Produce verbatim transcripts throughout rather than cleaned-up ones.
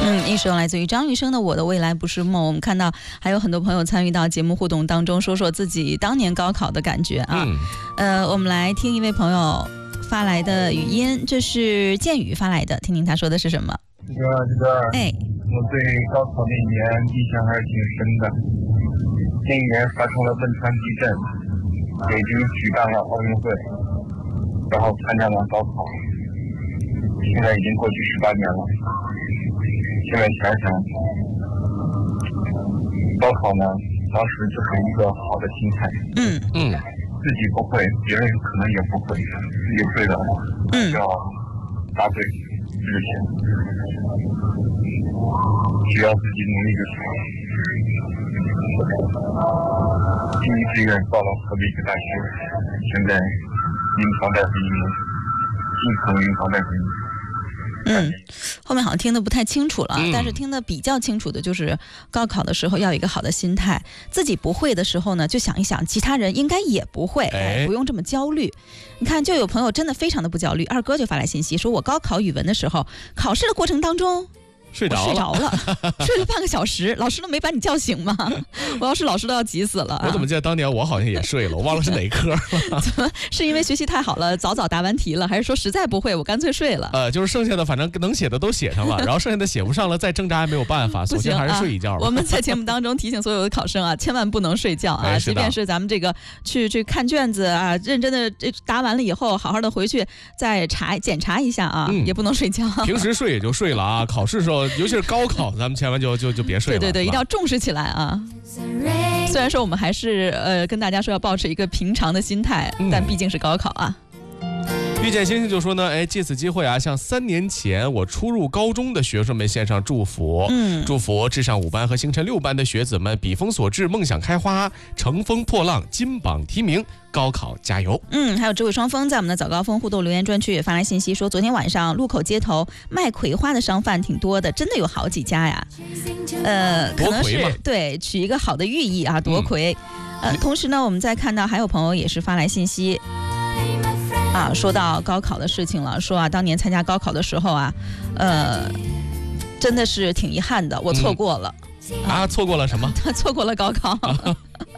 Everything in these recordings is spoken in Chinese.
嗯，一首来自于张雨生的《我的未来不是梦》。我们看到还有很多朋友参与到节目互动当中，说说自己当年高考的感觉啊。嗯、呃，我们来听一位朋友发来的语音，这是建宇发来的，听听他说的是什么。 这个这个，哎，我对高考那年印象还是挺深的。那一年发生了汶川地震，北京举办了奥运会，然后参加了高考。现在已经过去十八年了，现在想想，高考呢，当时就是一个好的心态。 嗯嗯，自己不会，别人可能也不会，自己会的，嗯，要答对之前，只要自己努力就行了。第一志愿报了河北一个大学，现在临床大夫一名，基层临床大夫一名。 嗯，后面好像听得不太清楚了、嗯、但是听得比较清楚的就是高考的时候要有一个好的心态，自己不会的时候呢就想一想其他人应该也不会、哎、不用这么焦虑。你看就有朋友真的非常的不焦虑，二哥就发来信息说，我高考语文的时候考试的过程当中睡着了， 睡着了，睡了半个小时，老师都没把你叫醒吗？我要是老师都要急死了、啊。 我怎么记得当年我好像也睡了，我忘了是哪科了。 怎么是因为学习太好了，早早答完题了，还是说实在不会，我干脆睡了？ 呃，就是剩下的反正能写的都写上了，然后剩下的写不上了，再挣扎也没有办法，索性还是睡一觉吧、 啊。我们在节目当中提醒所有的考生啊，千万不能睡觉啊！ 哎、 即便是咱们这个去去看卷子啊，认真的答完了以后，好好的回去再查检查一下啊、嗯，也不能睡觉。 平时睡也就睡了啊，考试的时候，尤其是高考。咱们千万就就就别睡了， 对对对，一定要重视起来啊！虽然说我们还是呃跟大家说要保持一个平常的心态，嗯、但毕竟是高考啊。 遇见星星就说呢，哎，借此机会啊，向三年前我初入高中的学生们献上祝福，嗯，祝福至上五班和星辰六班的学子们笔锋所至，梦想开花，乘风破浪，金榜题名，高考加油。 嗯，还有这位双峰在我们的早高峰互动留言专区也发来信息说，昨天晚上路口街头卖葵花的商贩挺多的，真的有好几家呀。呃，可能是对取一个好的寓意啊，夺魁。嗯、呃，同时呢，我们再看到还有朋友也是发来信息。啊，说到高考的事情了，说啊，当年参加高考的时候啊，呃，真的是挺遗憾的，我错过了。 嗯、啊，错过了什么？ 错过了高考。呃，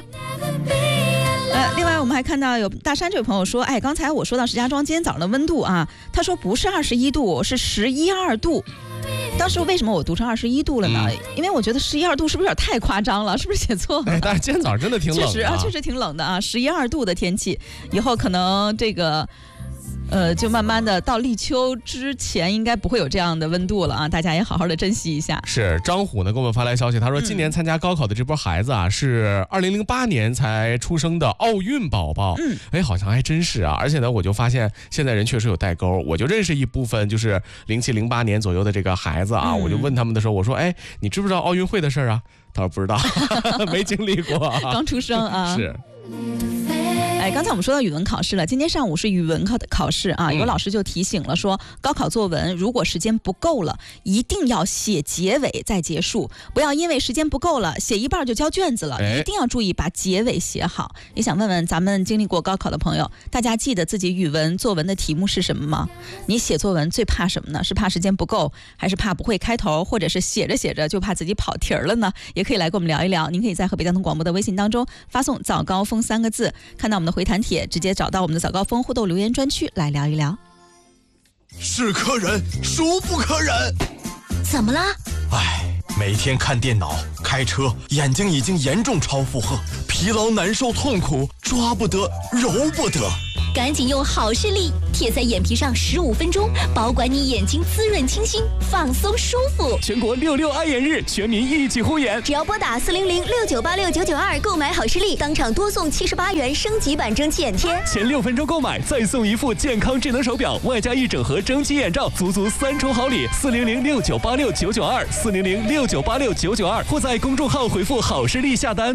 另外我们还看到有大山这位朋友说，哎，刚才我说到石家庄今天早上的温度啊，他说不是二十一度，是十一二度。当时为什么我读成二十一度了呢、嗯？因为我觉得十一二度是不是有点太夸张了？是不是写错了？ 哎，但是今天早上真的挺冷的、啊， 确实啊，确实挺冷的啊，十一二度的天气，以后可能这个。呃，就慢慢的到立秋之前，应该不会有这样的温度了啊！大家也好好的珍惜一下。 是张虎呢给我们发来消息，他说今年参加高考的这波孩子啊，嗯、是二零零八年才出生的奥运宝宝。嗯，哎，好像还真是啊！而且呢，我就发现现在人确实有代沟，我就认识一部分就是零七零八年左右的这个孩子啊，嗯、我就问他们的时候，我说，哎，你知不知道奥运会的事儿啊？他说不知道，没经历过、啊， 刚出生啊。 是。 哎，刚才我们说到语文考试了，今天上午是语文考的考试啊，有老师就提醒了说，高考作文如果时间不够了，一定要写结尾再结束，不要因为时间不够了，写一半就交卷子了，一定要注意把结尾写好。也想问问咱们经历过高考的朋友，大家记得自己语文作文的题目是什么吗？你写作文最怕什么呢？是怕时间不够，还是怕不会开头，或者是写着写着就怕自己跑题儿了呢？也可以来跟我们聊一聊。您可以在河北交通广播的微信当中发送早高峰三个字，看到我们的回弹帖，直接找到我们的早高峰互动留言专区来聊一聊。 是可忍，孰不可忍？ 怎么了？ 唉，每天看电脑、开车，眼睛已经严重超负荷，疲劳、难受、痛苦，抓不得，揉不得。 赶紧用好视力贴在眼皮上十五分钟，保管你眼睛滋润清新，放松舒服。 全国六六爱眼日，全民一起护眼。 只要拨打四零零六九八六九九二购买好视力，当场多送七十八元升级版蒸汽眼贴。 前六分钟购买再送一副健康智能手表，外加一整盒蒸汽眼罩，足足三重好礼。四零零六九八六九九二，四零零六九八六九九二，或在公众号回复好视力下单。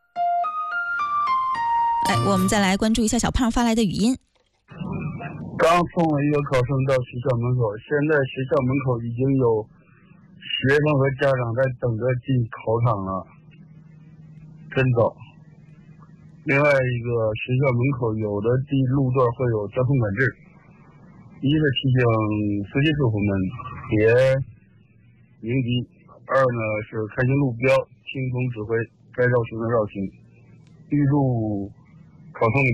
哎，我们再来关注一下小胖发来的语音。 刚送了一个考生到学校门口，现在学校门口已经有学生和家长在等着进考场了，真早。另外一个学校门口有的地路段会有交通管制，一是提醒司机师傅们别鸣笛。二呢是开进路标，听从指挥，该绕行的绕行。预祝考通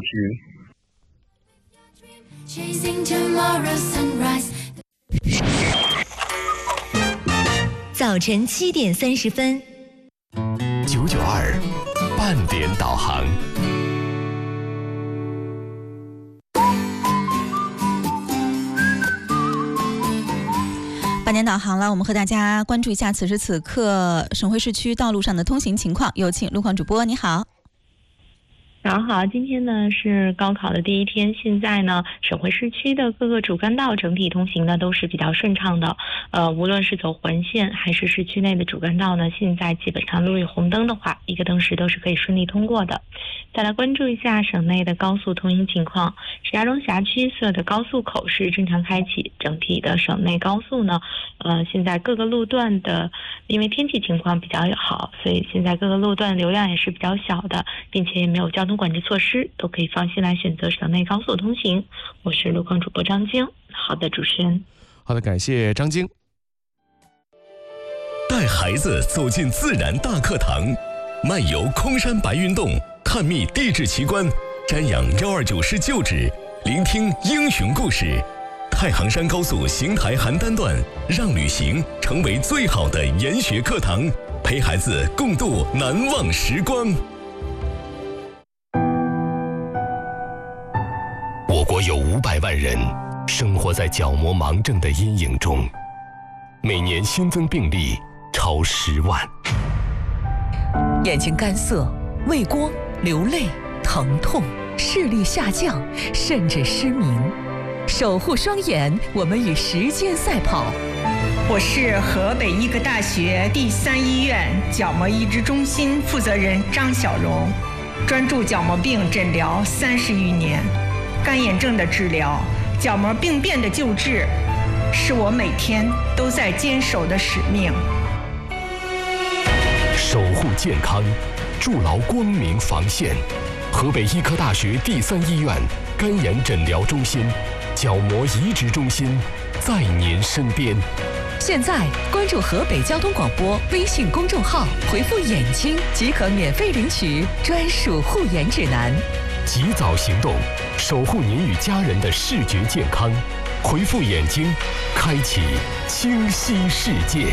金马区。 早晨七点三十分， 九九二半点导航。 半点导航了，我们和大家关注一下此时此刻省会市区道路上的通行情况。有请路况主播，你好。 早上好，今天呢是高考的第一天，现在呢省会市区的各个主干道整体通行呢都是比较顺畅的，呃，无论是走环线还是市区内的主干道呢，现在基本上路遇红灯的话，一个灯时都是可以顺利通过的。再来关注一下省内的高速通行情况，石家庄辖区所有的高速口是正常开启，整体的省内高速呢，呃，现在各个路段的因为天气情况比较好，所以现在各个路段流量也是比较小的，并且也没有交通管制措施，都可以放心来选择省内高速通行。我是路况主播张晶。好的，主持人。 好的，感谢张晶。 带孩子走进自然大课堂，漫游空山白云洞，探秘地质奇观，瞻仰幺二九师旧址，聆听英雄故事。太行山高速邢台邯郸段，让旅行成为最好的研学课堂，陪孩子共度难忘时光。我国有五百万人生活在角膜盲症的阴影中，每年新增病例超十万。 眼睛干涩、畏光、流泪、疼痛、视力下降，甚至失明。守护双眼，我们与时间赛跑。 我是河北医科大学第三医院角膜移植中心负责人张小荣，专注角膜病诊疗三十余年。干眼症的治疗、角膜病变的救治，是我每天都在坚守的使命。 守护健康，筑牢光明防线。河北医科大学第三医院干眼诊疗中心、角膜移植中心在您身边。 现在关注河北交通广播微信公众号，回复眼睛即可免费领取专属护眼指南。 及早行动，守护您与家人的视觉健康。回复眼睛，开启清晰世界。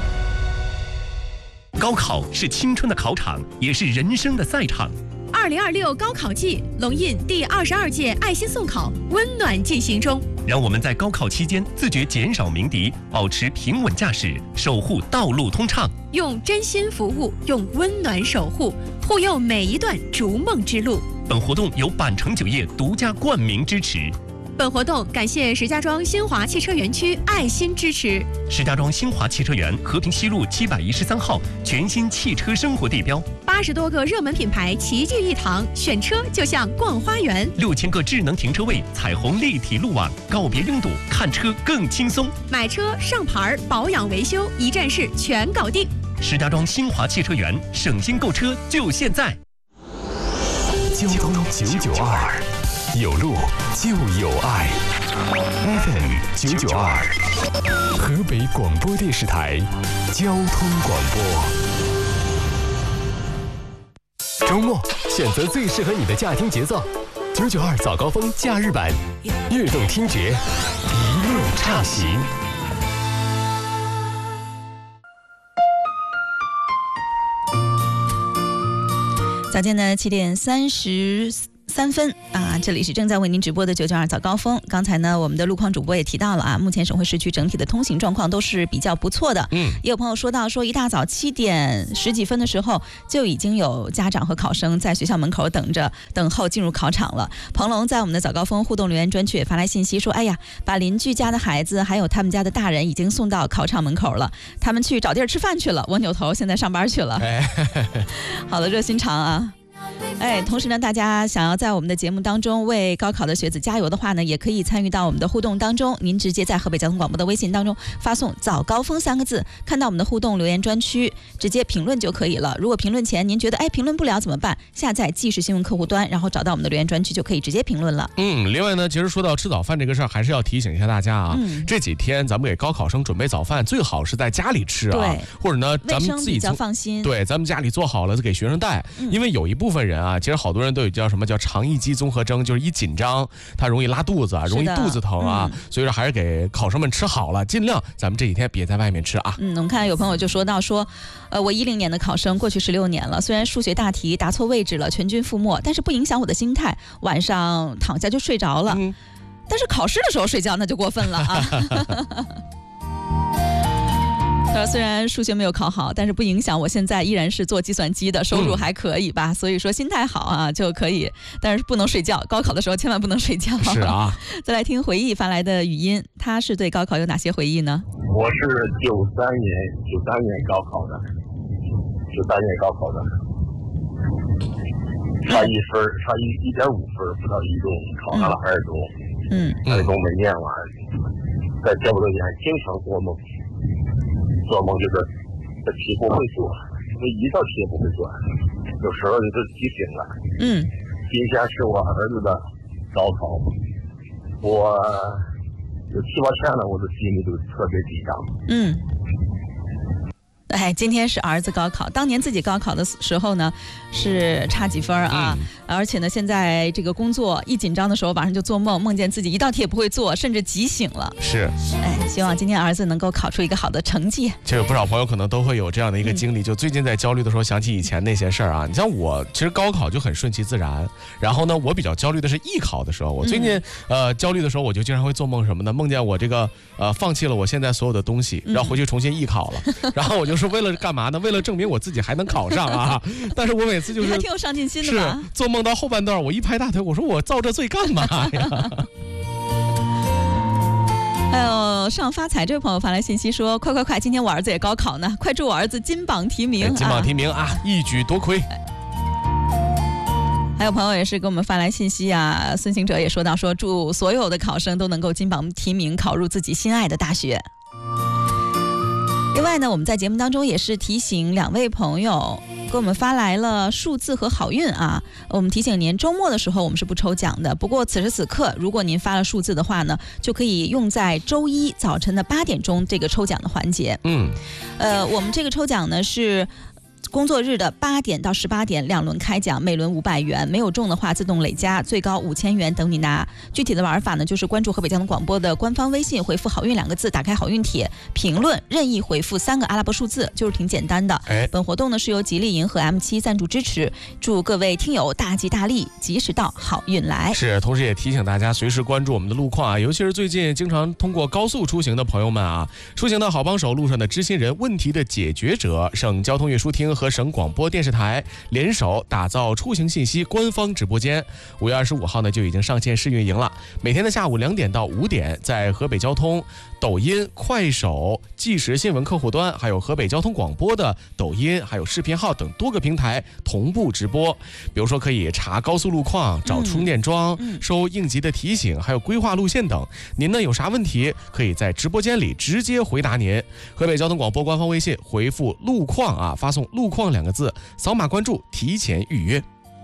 高考是青春的考场，也是人生的赛场。 二零二六高考季，龙印第二十二届爱心送考温暖进行中。 让我们在高考期间自觉减少鸣笛，保持平稳驾驶，守护道路通畅。 用真心服务，用温暖守护，护佑每一段逐梦之路。 本活动由板城酒业独家冠名支持。 本活动感谢石家庄新华汽车园区爱心支持。 石家庄新华汽车园和平西路七百一十三号全新汽车生活地标， 八十多个热门品牌齐聚一堂，选车就像逛花园。 六千个智能停车位，彩虹立体路网，告别拥堵，看车更轻松。 买车、上牌、保养、维修，一站式全搞定。 石家庄新华汽车园，省心购车就现在。 交通九九二，有路就有爱。F M 九九二，河北广播电视台交通广播。周末选择最适合你的驾听节奏，九九二早高峰假日版，悦动听觉，一路畅行。 早间的七点三十三分啊，这里是正在为您直播的九九二早高峰。刚才呢，我们的路况主播也提到了啊，目前省会市区整体的通行状况都是比较不错的。嗯，也有朋友说到说，一大早七点十几分的时候，就已经有家长和考生在学校门口等着等候进入考场了。彭龙在我们的早高峰互动留言专区也发来信息说，哎呀，把邻居家的孩子还有他们家的大人已经送到考场门口了，他们去找地儿吃饭去了。我扭头现在上班去了。哎、好的，热心肠啊。 哎，同时呢，大家想要在我们的节目当中为高考的学子加油的话呢，也可以参与到我们的互动当中。您直接在河北交通广播的微信当中发送“早高峰”三个字，看到我们的互动留言专区，直接评论就可以了。如果评论前您觉得哎评论不了怎么办？下载即时新闻客户端，然后找到我们的留言专区就可以直接评论了。 嗯，另外呢，其实说到吃早饭这个事儿，还是要提醒一下大家啊，嗯、这几天咱们给高考生准备早饭，最好是在家里吃啊， 对， 或者呢，咱们自己比较放心。 对，咱们家里做好了给学生带、嗯，因为有一部分人啊，其实好多人都有叫什么叫肠易激综合征，就是一紧张他容易拉肚子，容易肚子疼啊、嗯，所以说还是给考生们吃好了，尽量咱们这几天别在外面吃啊。 嗯，我们看有朋友就说到说，呃，我一零年的考生，过去十六年了，虽然数学大题答错位置了，全军覆没，但是不影响我的心态，晚上躺下就睡着了。嗯，但是考试的时候睡觉那就过分了啊。他说虽然数学没有考好，但是不影响我现在依然是做计算机的，收入还可以吧、嗯、所以说心态好啊就可以，但是不能睡觉，高考的时候千万不能睡觉。 是啊。 再来听回忆发来的语音，他是对高考有哪些回忆呢？ 我是九三年九三年高考的九三年高考的差一分差一一点五分不到一中，考上了二中。嗯，二中没念完，在这么多年经常做梦，做梦就是这题不会做，这一道题也不会做，有时候就提醒了。嗯，今天是我儿子的高考，我有七八天了，我的心里都特别紧张。嗯。 哎，今天是儿子高考，当年自己高考的时候呢，是差几分啊、嗯？而且呢，现在这个工作一紧张的时候，晚上就做梦，梦见自己一道题也不会做，甚至急醒了。 是， 哎，希望今天儿子能够考出一个好的成绩。 其实有不少朋友可能都会有这样的一个经历，嗯、就最近在焦虑的时候想起以前那些事儿啊。你像我，其实高考就很顺其自然。然后呢，我比较焦虑的是艺考的时候。我最近、嗯、呃焦虑的时候，我就经常会做梦什么呢？梦见我这个呃放弃了我现在所有的东西，然后回去重新艺考了，嗯、然后我就。是为了干嘛呢？为了证明我自己还能考上啊！但是我每次就是你还挺有上进心的吧？ 是做梦到后半段，我一拍大腿，我说我遭这罪干嘛呀？ 还有上发财这位朋友发来信息说：“快快快，今天我儿子也高考呢，快祝我儿子金榜题名！ 哎、金榜题名啊，啊一举夺魁。” 还有朋友也是给我们发来信息啊，孙行者也说到说，祝所有的考生都能够金榜题名，考入自己心爱的大学。另外呢，我们在节目当中也是提醒两位朋友给我们发来了数字和好运啊。我们提醒您，周末的时候我们是不抽奖的，不过此时此刻如果您发了数字的话呢，就可以用在周一早晨的八点钟这个抽奖的环节。嗯，呃，我们这个抽奖呢是工作日的八点到十八点两轮开奖，每轮五百元，没有中的话自动累加，最高五千元等你拿。具体的玩法呢，就是关注河北交通广播的官方微信，回复好运两个字，打开好运帖，评论任意回复三个阿拉伯数字，就是挺简单的。哎，本活动呢是由吉利银和 M 七 赞助支持，祝各位听友大吉大利，吉时到，好运来。 是，同时也提醒大家随时关注我们的路况啊，尤其是最近经常通过高速出行的朋友们啊，出行的好帮手，路上的知心人，问题的解决者，省交通运输厅和省广播电视台联手打造出行信息官方直播间，五月二十五号呢就已经上线试运营了。每天的下午两点到五点，在河北交通、抖音、快手、即时新闻客户端，还有河北交通广播的抖音，还有视频号等多个平台同步直播。比如说可以查高速路况、找充电桩、嗯、收应急的提醒，还有规划路线等。您呢有啥问题，可以在直播间里直接回答您。河北交通广播官方微信回复路况啊，发送路况两个字，扫码关注，提前预约。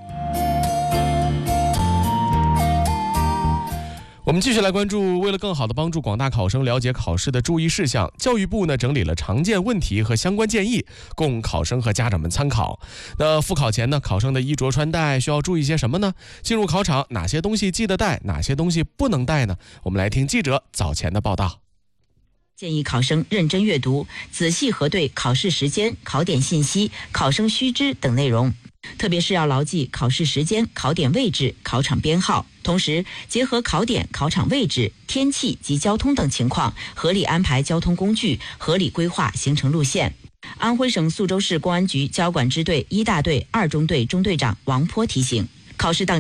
我们继续来关注，为了更好的帮助广大考生了解考试的注意事项，教育部呢整理了常见问题和相关建议，供考生和家长们参考。那复考前呢，考生的衣着穿戴需要注意些什么呢？进入考场哪些东西记得带，哪些东西不能带呢？我们来听记者早前的报道。 建议考生认真阅读，仔细核对考试时间、考点信息、考生须知等内容，特别是要牢记考试时间、考点位置、考场编号，同时结合考点、考场位置、天气及交通等情况，合理安排交通工具，合理规划行程路线。安徽省宿州市公安局交管支队一大队二中队中队长王坡提醒，考试当